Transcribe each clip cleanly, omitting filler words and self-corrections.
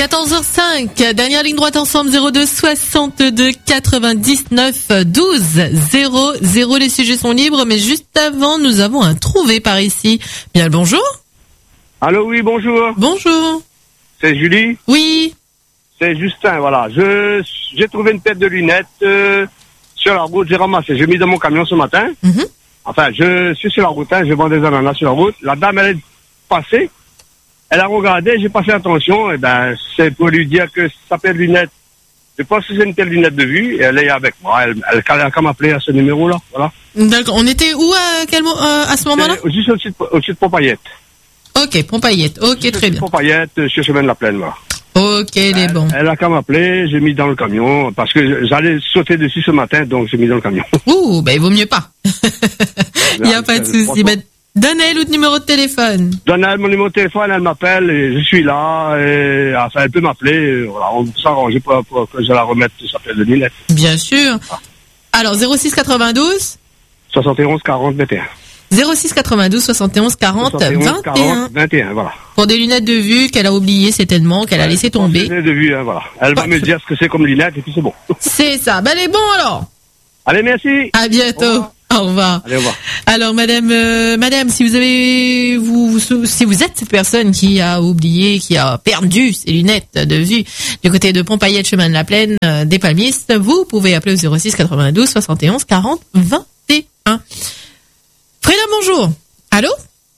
14h05, dernière ligne droite ensemble, 02 62 99 12 00. Les sujets sont libres, mais juste avant, nous avons un trouvé par ici. Bien le bonjour. Allô, oui, bonjour. Bonjour. C'est Julie? Oui. C'est Justin, voilà. J'ai trouvé une paire de lunettes sur la route, j'ai ramassé. J'ai mis dans mon camion ce matin. Enfin, je suis sur la route, je vends des ananas sur la route. La dame, elle est passée. Elle a regardé, j'ai pas fait attention. Et c'est pour lui dire que sa paire de lunettes, je pense que c'est une paire de lunettes de vue. Et elle est avec moi. Elle a qu'à m'appeler à ce numéro-là, voilà. D'accord. On était où à ce moment-là? Juste au-dessus de Pompayette. Ok, Pompayette. Ok, très bien. Pompayette, sur chemin de la Plaine, voilà. Ok, les bons. Elle a qu'à m'appeler, j'ai mis dans le camion, parce que j'allais sauter dessus ce matin, donc j'ai mis dans le camion. Ouh, il vaut mieux pas. Il n'y a pas de souci. Donne-elle le numéro de téléphone. Donne-elle mon numéro de téléphone, elle m'appelle, et je suis là, et enfin, elle peut m'appeler, voilà, on s'arrange pour que je la remette, ça s'appelle de lunettes. Bien sûr. Alors, 06 92 71 40 21. 06 92 71 40 21. Voilà. Pour des lunettes de vue qu'elle a oubliées certainement, qu'elle a laissé tomber. Des lunettes de vue, voilà. Elle va me dire ce que c'est comme lunettes et puis c'est bon. C'est ça. Ben, elle est bon alors. Allez, merci. À bientôt. Au revoir. Allez, au revoir. Alors, madame, si vous êtes cette personne qui a oublié, qui a perdu ses lunettes de vue du côté de Pompayette, chemin de la Plaine, des Palmistes, vous pouvez appeler au 06 92 71 40 21. Frida, bonjour. Allô?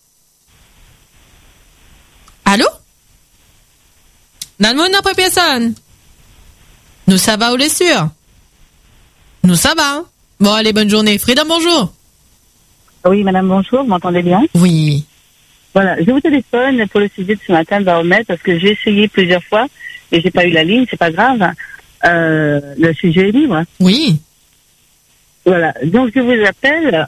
Allô? Dans le monde n'a pas personne. Nous ça va ou les sûr? Nous ça va. Bon, allez, bonne journée. Frida, bonjour. Oui, madame, bonjour. Vous m'entendez bien? Oui. Voilà. Je vous téléphone pour le sujet de ce matin de Baromètre parce que j'ai essayé plusieurs fois et j'ai pas eu la ligne. C'est pas grave. Le sujet est libre. Oui. Voilà. Donc, je vous appelle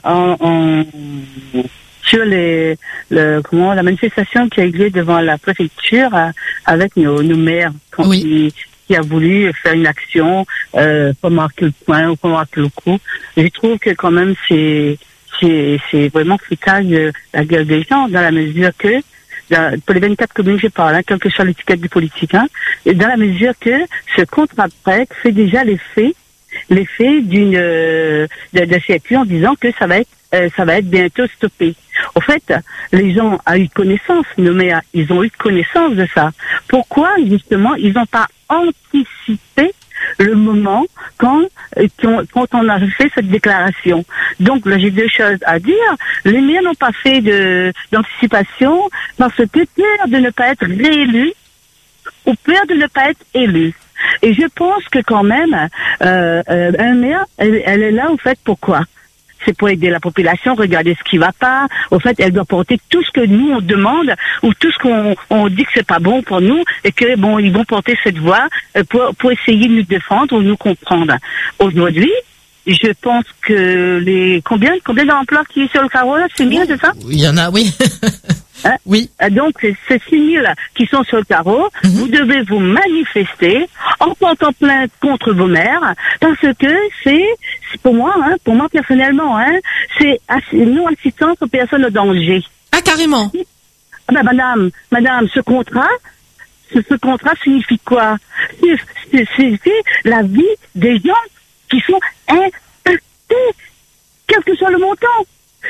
sur la manifestation qui a eu lieu devant la préfecture avec nos maires qui a voulu faire une action pour marquer le point ou pour marquer le coup. Je trouve que quand même c'est vraiment foutage la gueule des gens dans la mesure que pour les 24 communes je parle, quelle que soit l'étiquette du politique, et dans la mesure que ce contrat-prêt fait déjà l'effet d'un circuit en disant que ça va être bientôt stoppé. Au fait, les gens ont eu connaissance, nos maires, ils ont eu connaissance de ça. Pourquoi, justement, ils n'ont pas anticipé le moment quand on a fait cette déclaration? Donc, là, j'ai deux choses à dire. Les maires n'ont pas fait d'anticipation parce que peur de ne pas être réélus ou peur de ne pas être élus. Et je pense que quand même, un maire, elle est là, au fait, pourquoi? C'est pour aider la population, regarder ce qui va pas. Au fait, elle doit porter tout ce que nous, on demande, ou tout ce qu'on dit que c'est pas bon pour nous, et que, bon, ils vont porter cette voix pour essayer de nous défendre ou nous comprendre. Aujourd'hui, je pense que combien d'emplois qui est sur le carreau, là? C'est 1000, c'est ça? Il y en a, oui. Oui. Donc, c'est 6000 qui sont sur le carreau. Vous devez vous manifester en portant plainte contre vos maires parce que c'est pour moi personnellement, c'est non-assistance aux personnes en danger. Ah, carrément. Madame, ce contrat signifie quoi? C'est la vie des gens qui sont impactés, quel que soit le montant.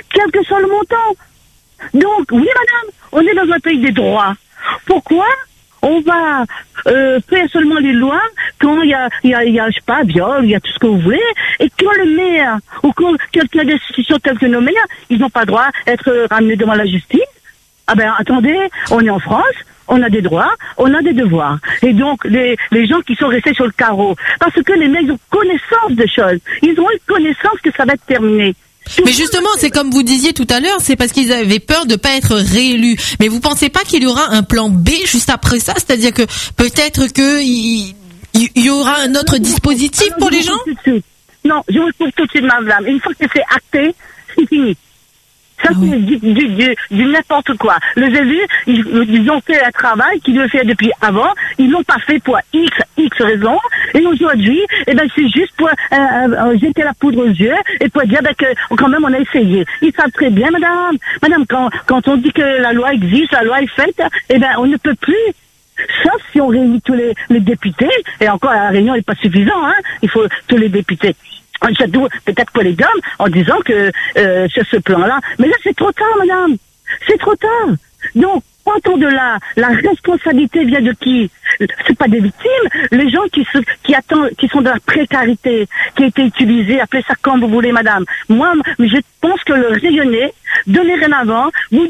Donc, oui, madame, on est dans un pays des droits. Pourquoi on va faire seulement les lois quand il y a, je sais pas, viol, il y a tout ce que vous voulez, et quand le maire, ou quand quelqu'un d'institutions telles que nos maires, ils n'ont pas droit d'être ramenés devant la justice? Ah ben, attendez, on est en France, on a des droits, on a des devoirs. Et donc, les gens qui sont restés sur le carreau, parce que les mecs ont connaissance de choses, ils ont eu connaissance que ça va être terminé. Mais justement, c'est comme vous disiez tout à l'heure, c'est parce qu'ils avaient peur de pas être réélus. Mais vous pensez pas qu'il y aura un plan B juste après ça? C'est-à-dire que peut-être il y aura un autre dispositif pour les gens? Non, je vous trouve tout de suite, madame. Une fois que c'est acté, c'est fini. Ça, c'est du n'importe quoi. Les élus, ils ont fait un travail qu'ils devaient faire depuis avant. Ils l'ont pas fait pour X raisons. Et aujourd'hui, c'est juste pour jeter la poudre aux yeux et pour dire que quand même on a essayé. Ils savent très bien, madame, quand on dit que la loi existe, la loi est faite, on ne peut plus. Sauf si on réunit tous les députés, et encore la réunion n'est pas suffisante, hein, il faut tous les députés. Peut-être pour les dames, en disant que sur ce plan-là, mais là c'est trop tard, madame, c'est trop tard. Donc, partons de là, la responsabilité vient de qui? C'est pas des victimes, les gens qui sont dans la précarité, qui a été utilisés, appelez ça comme vous voulez, madame. Moi, je pense que le rayonné, dorénavant, vous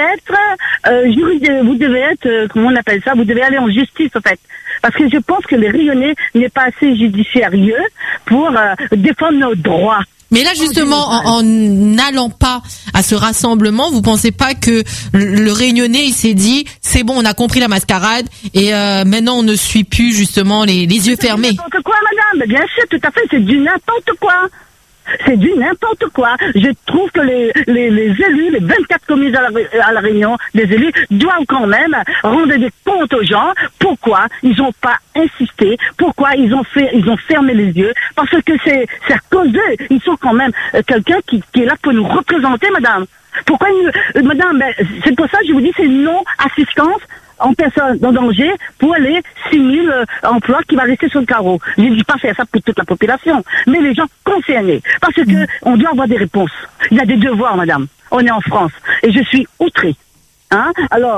devez être, comment on appelle ça, vous devez aller en justice, en fait. Parce que je pense que le rayonné n'est pas assez judiciarieux pour défendre nos droits. Mais là, justement, en n'allant pas à ce rassemblement, vous pensez pas que le Réunionnais, il s'est dit, c'est bon, on a compris la mascarade, et maintenant on ne suit plus, justement, les yeux fermés. C'est n'importe quoi, madame. Bien sûr, tout à fait, c'est du n'importe quoi. C'est du n'importe quoi. Je trouve que les élus, les 24 communes à la Réunion, les élus doivent quand même rendre des comptes aux gens. Pourquoi ils n'ont pas insisté? Pourquoi ils ont fermé les yeux? Parce que c'est à cause d'eux. Ils sont quand même quelqu'un qui est là pour nous représenter, madame. Pourquoi madame, c'est pour ça que je vous dis, c'est non-assistance en personne en danger pour les 6 000 emplois qui va rester sur le carreau. Je ne dis pas faire ça pour toute la population, mais les gens concernés. Parce que on doit avoir des réponses. Il y a des devoirs, madame. On est en France. Et je suis outrée. Hein? Alors,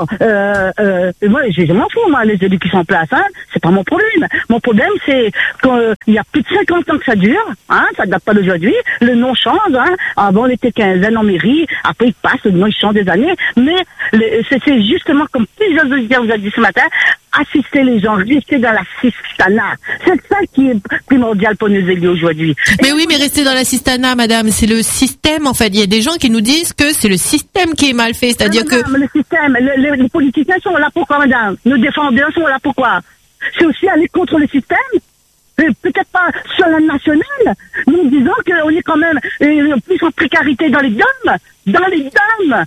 moi, je m'en fous, moi, les élus qui sont en place, hein. C'est pas mon problème. Mon problème, c'est qu'il y a plus de 50 ans que ça dure, hein. Ça date pas d'aujourd'hui. Le nom change, hein. Avant, on était 15 ans en mairie. Après, il passe, le nom, il change des années. Mais, c'est justement, comme plusieurs auditeurs vous a dit ce matin, assister les gens, rester dans l'assistanat. C'est ça qui est primordial pour nos élus aujourd'hui. Mais oui, mais rester dans l'assistanat, madame, c'est le système, en fait. Il y a des gens qui nous disent que c'est le système qui est mal fait, c'est-à-dire le système, les politiciens sont là pourquoi, madame? Nos défendeurs sont là pourquoi? C'est aussi aller contre le système? Peut-être pas sur la nationale. Nous disons qu'on est quand même plus en précarité dans les dômes. Dans les dômes.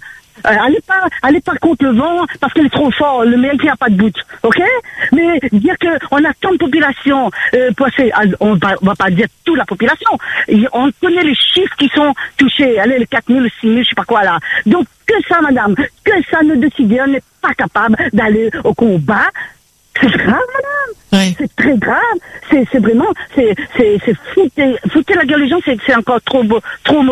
Allez pas contre le vent parce qu'il est trop fort, le mec qui a pas de bout, ok? Mais dire que on a tant de population, on va pas dire toute la population. On connaît les chiffres qui sont touchés, allez, les 4 000, les 6 000, je sais pas quoi là. Donc que ça, madame, que ça ne décide, on n'est pas capable d'aller au combat. C'est grave, madame. Ouais. C'est très grave. C'est vraiment, c'est fouter la gueule des gens, c'est encore trop bon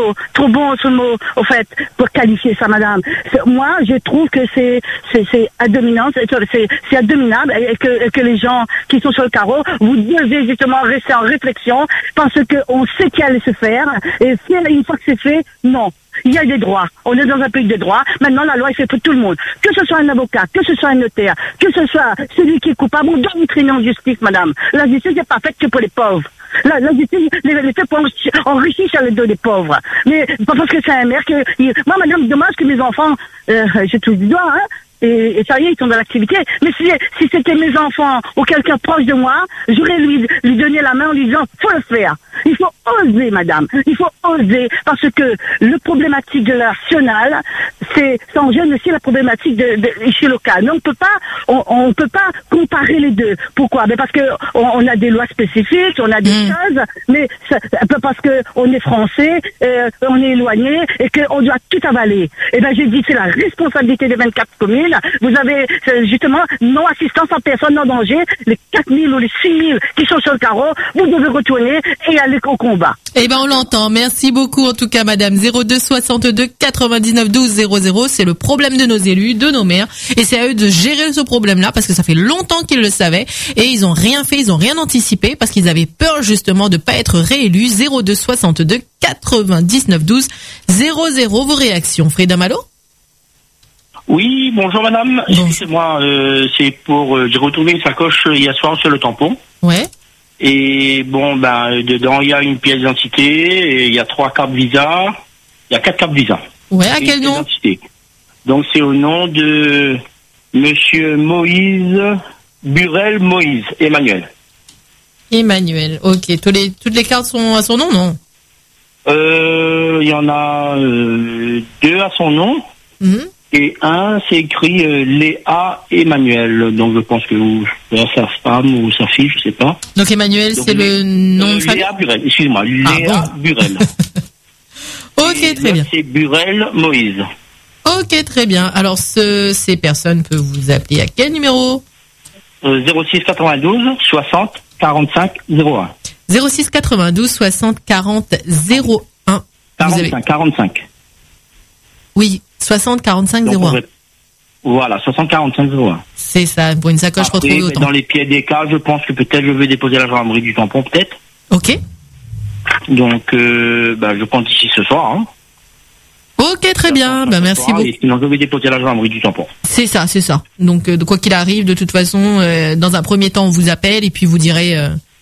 ce mot, au fait, pour qualifier ça, madame. Moi, je trouve que c'est abominable, c'est abominable et que les gens qui sont sur le carreau, vous devez justement rester en réflexion parce que on sait qu'il allait se faire et une fois que c'est fait, non. Il y a des droits. On est dans un pays de droits. Maintenant, la loi est faite pour tout le monde. Que ce soit un avocat, que ce soit un notaire, que ce soit celui qui est coupable, on doit traîner en justice, madame. La justice n'est pas faite que pour les pauvres. La justice, les faits pour enrichir sur le dos des pauvres. Mais pas parce que c'est un maire que... Moi, madame, dommage que mes enfants... je touche du doigt, hein. Et ça y est, ils sont dans l'activité. Mais si c'était mes enfants ou quelqu'un proche de moi, j'aurais lui donné la main en lui disant, faut le faire. Il faut oser, madame. Il faut oser parce que le problématique de la nationale, ça en gêne aussi la problématique de ici locale. Mais on peut pas comparer les deux. Pourquoi? Ben parce que on a des lois spécifiques, on a des choses, mais parce que on est français, on est éloigné et qu'on doit tout avaler. Et ben j'ai dit c'est la responsabilité des 24 communes. Vous avez justement non-assistance en personne en danger, les 4 000 ou les 6 000 qui sont sur le carreau, vous devez retourner et aller au combat. Eh ben on l'entend. Merci beaucoup en tout cas, madame. 02 62 99 12 00, c'est le problème de nos élus, de nos maires, et c'est à eux de gérer ce problème-là parce que ça fait longtemps qu'ils le savaient et ils ont rien fait, ils ont rien anticipé parce qu'ils avaient peur justement de pas être réélus. 02 62 99 12 00. Vos réactions, Frida Malo? Oui, bonjour madame. Excusez-moi, c'est pour... j'ai retrouvé une sacoche hier soir sur le tampon. Ouais. Et bon, dedans, il y a une pièce d'identité, et il y a 3 cartes Visa. Il y a 4 cartes Visa. Ouais, à quel nom? Donc c'est au nom de monsieur Moïse, Burel Moïse, Emmanuel. Emmanuel, ok. Toutes les cartes sont à son nom, non? Il y en a 2 à son nom. Et un, c'est écrit Léa Emmanuel. Donc je pense que sa femme ou sa fille, je sais pas. Donc Emmanuel, c'est le nom de famille? Léa Burel, excuse-moi. Léa Burel. Ok, très bien. C'est Burel Moïse. Ok, très bien. Alors ces personnes peuvent vous appeler à quel numéro? 06 92 60 45 01. 06 92 60 40 01. 45. Oui, 60 45 01. Voilà, 60 45 01. C'est ça, pour une sacoche Après, retrouvée au tampon. dans les pieds des cas, je pense que peut-être je vais déposer la gendarmerie du tampon, peut-être. Ok. Donc, je compte ici ce soir. Hein. Ok, très bien. Merci beaucoup. Sinon, je vais déposer la gendarmerie du tampon. C'est ça. Donc, quoi qu'il arrive, de toute façon, dans un premier temps, on vous appelle et puis vous direz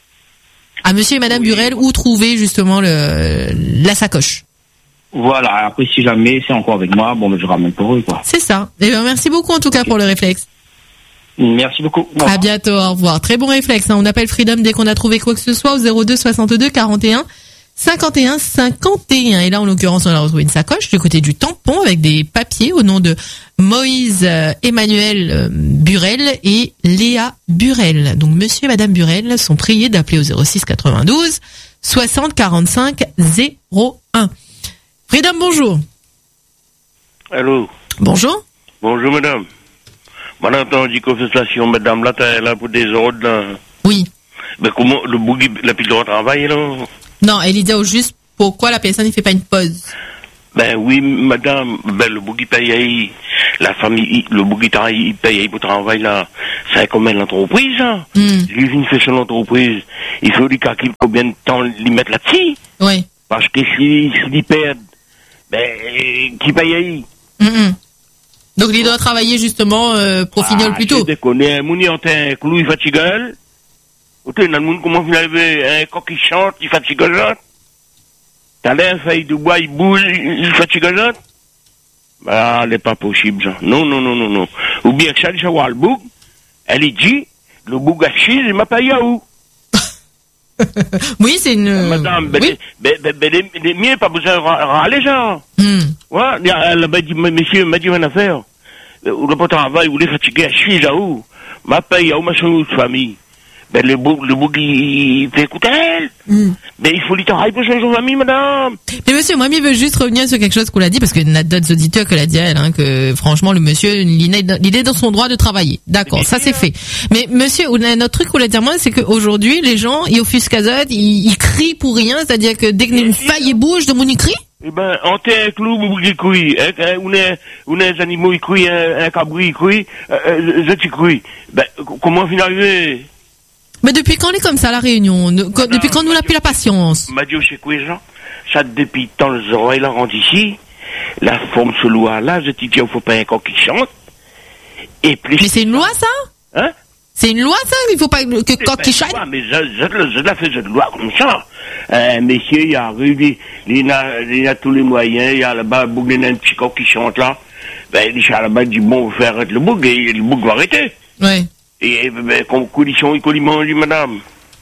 à monsieur et madame Burel où trouver justement la sacoche. Voilà, après si jamais c'est encore avec moi, je ramène pour eux, quoi. C'est ça. Eh bien, merci beaucoup en tout cas pour le réflexe. Merci beaucoup. À bientôt, au revoir. Très bon réflexe, hein. On appelle Freedom dès qu'on a trouvé quoi que ce soit au 02 62 41 51 51. Et là, en l'occurrence, on a retrouvé une sacoche du côté du tampon avec des papiers au nom de Moïse Emmanuel Burel et Léa Burel. Donc, monsieur et madame Burel sont priés d'appeler au 06 92 60 45 01. Freedom, bonjour. Allô. Bonjour. Bonjour, madame. Madame, on dit confessation, madame, là, t'es là pour des ordres, là. Oui. Mais comment, le bougie, la pile de travail, là? Non, elle disait au juste pourquoi la personne ne fait pas une pause. Ben oui, madame, le bougie paye, la famille, le bougie il paye pour travail, là. C'est comme l'entreprise, là. Lui, il fait son entreprise. Il faut lui calculer combien de temps il met là-dessus. Oui. Parce que s'il perd, qui paye? Donc, il doit travailler justement pour finir le plus tôt. Je déconne, Mouni en un clou, il fatigue. Ou tu as un monde comment il avait un coq qui chante, il fatigue. T'as l'air feuille de bois, il bouge, il fatigue. Bah, n'est pas possible, ça. Non. Ou bien que ça, il savoir le boug, elle dit, le boug a chier, il m'a payé où? Oui, c'est une... Madame, oui. les miens, pas besoin de râler, ça. Ouais, elle m'a dit, monsieur, m'a dit une affaire. Ou le pas travail, ou les fatigués à chier, ça où? M'a payé où, ma chambre de famille. Le boug, il fait écouter elle. Mais il faut lui travailler pour son famille, madame. Mais monsieur, moi, il veut juste revenir sur quelque chose qu'on l'a dit, parce qu'il y a d'autres auditeurs que l'a dit elle, hein, que franchement, le monsieur, il est dans son droit de travailler. D'accord, ça c'est fait. Mais monsieur, un autre truc qu'on l'a dit moi, c'est qu'aujourd'hui, les gens, ils offusquent ils crient pour rien, c'est-à-dire que dès qu'une faille bouge, de mon ils crient. Eh ben, on t'est un clou, vous qui couille, on est animaux, ils couillent, un cabri, il couille, je t'y couille. Ben, comment on finit arriver? Mais depuis quand on est comme ça, la réunion? Depuis quand nous n'a plus la patience? M'a dit, c'est quoi, Jean? Ça, depuis tant les oreilles, là, rentre ici, la forme se loi, là, je t'y dis, il faut pas un coq qui chante, et plus. Mais c'est une loi, ça? Hein? C'est une loi, ça? Il faut pas que coq qui chante? Mais je la fais, cette loi, comme ça. Messieurs, il y a il a tous les moyens, il y a là-bas, il y a un petit coq qui chante, là. Ben, il dit, là-bas, il dit, bon, on fait arrêter le bouc, et le bouc va arrêter. Ouais. Et, comme condition, il dit, madame.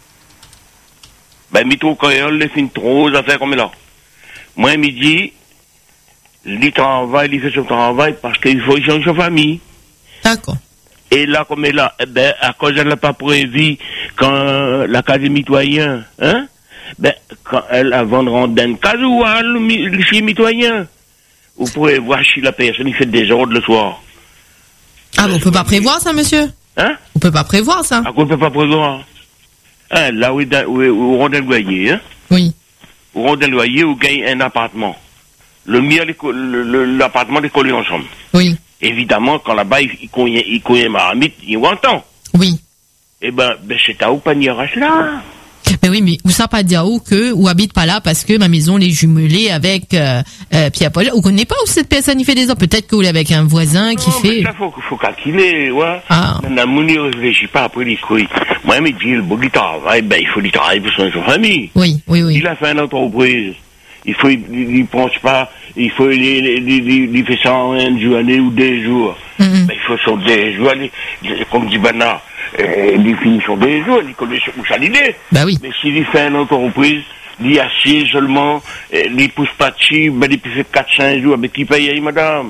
Ben, mito, quand il les fait trop, ça fait comme là. Moi, midi, il travaille, il fait son travail parce qu'il faut changer sa famille. D'accord. Et là, comme là, à cause elle n'a pas prévu quand l'académie mitoyen, hein, quand elle a vendra d'un casual, le chien mitoyen, vous pourrez voir si la personne, il fait des ordres le soir. Ah, bon, on peut pas prévoir ça, monsieur? Hein? On peut pas prévoir ça. Ah, on peut pas prévoir. Hein, là où on a le loyer, hein? Oui. Où on a le loyer, où gagne un appartement. Le mien, l'appartement est collé ensemble. Oui. Évidemment, quand là-bas, il connaît ma amie, il entend. Oui. Eh ben, c'est à où panier là? Mais oui, mais où ça pas dire où habite pas là parce que ma maison est jumelée avec Pierre-Paul. On connaît pas où cette personne il fait des ans. Peut-être que vous l'avez avec un voisin qui fait. Ça faut calculer, ouais. Ah. La mouni réfléchit pas après les couilles. Moi, il me dit, le beau il travaille, il faut lui travailler pour son famille. Oui. Il a fait une entreprise. Il pense pas, il faut, il fait ça en une journée ou 2 jours. Il faut son 2 jours, comme dit Bernard, il finit son 2 jours, il connaît où ça l'idée. Bah oui. Mais s'il fait une entreprise, il assis seulement, il pousse pas dessus, il fait 4-5 jours, mais qui paye, madame?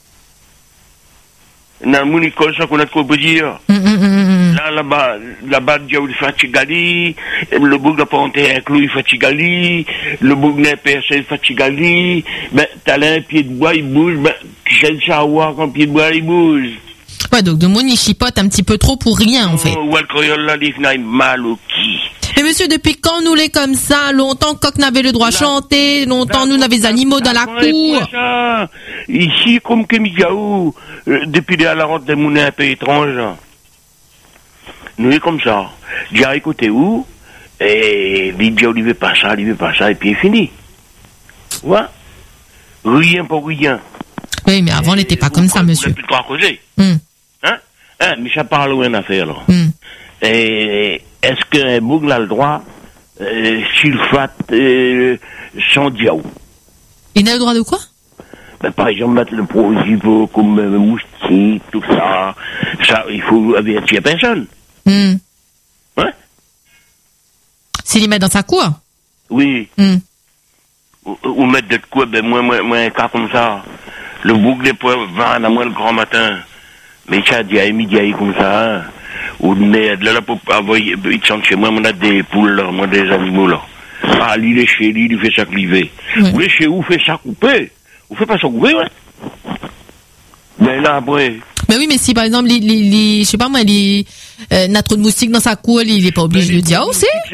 Dans mon école, ça qu'on a de quoi dire. Là-bas, il fatigali, le bouc n'a pas enterré un clou, il fatigali, le bouc n'a percé, il fatigali, t'as là un pied de bois, il bouge, qui j'ai le savoir quand pied de bois, il bouge. Ouais, donc de mon il chipote un petit peu trop pour rien, en fait. Ou alcool là, il n'a mal au qui. Et monsieur, depuis quand nous l'est comme ça? Longtemps coq n'avait le droit de chanter, longtemps nous n'avons des animaux dans la cour. Ici, comme que Migaou, depuis la rentre des mounets un peu étranges, nous est comme ça. J'ai écouté où, et il dit, il veut pas ça, et puis il finit. Ouais. Rien pour rien. Oui, mais avant, il n'était pas comme ça, monsieur. Plus trop à causer. Hein, mais ça parle où une affaire, là. Et est-ce qu'un bougle a le droit, sulfate, sans diao? Il n'a le droit de quoi? Ben, par exemple, mettre le produit comme moustique, tout ça. Ça, il faut avertir personne. Hein? S'il y met dans sa cour? Oui. Ou mettre de quoi, ben, moi, un cas comme ça. Le boucle des poivres, 20 à moi le grand matin. Mais ça, il y a midi, comme ça, hein. Ou de là, pour avoir, ils sont chez moi, on a des poules, là, moi, des animaux, là. Ah, lui, il est chez lui, il fait ça cliver. Vous êtes chez où, fait ça couper? Vous faites pas ça couper, ouais? Mais là, après. Mais oui, mais si, par exemple, je sais pas moi, n'a trop de moustiques dans sa cour, il est pas obligé de dire, oh, c'est?